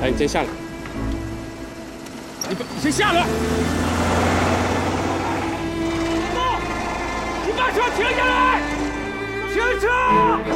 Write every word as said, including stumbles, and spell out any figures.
来，你先下来。 你你先下来。报，你把车停下来，停车！